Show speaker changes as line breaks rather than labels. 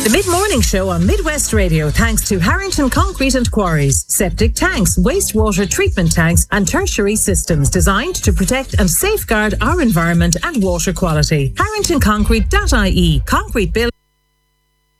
The Mid-Morning Show on Midwest Radio, thanks to Harrington Concrete and Quarries. Septic tanks, wastewater treatment tanks and tertiary systems designed to protect and safeguard our environment and water quality. HarringtonConcrete.ie. Concrete build.